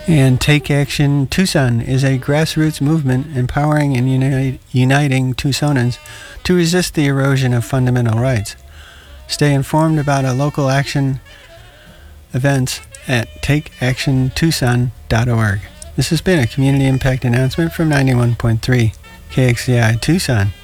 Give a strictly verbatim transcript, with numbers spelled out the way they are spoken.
And Take Action Tucson is a grassroots movement empowering and uni- uniting Tucsonans to resist the erosion of fundamental rights. Stay informed about our local action events at take action tucson dot org. This has been a community impact announcement from ninety-one point three K X C I Tucson.